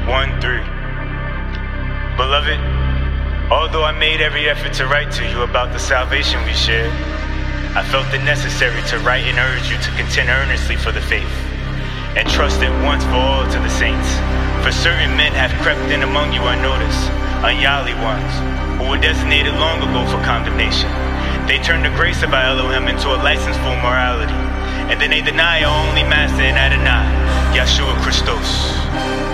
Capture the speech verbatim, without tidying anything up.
one three. Beloved, although I made every effort to write to you about the salvation we share, I felt it necessary to write and urge you to contend earnestly for the faith, and trust it once for all to the saints. For certain men have crept in among you unnoticed, ungodly ones, who were designated long ago for condemnation. They turned the grace of our Elohim into a license for morality, and then they deny our only master in Adonai, Yeshua Christos.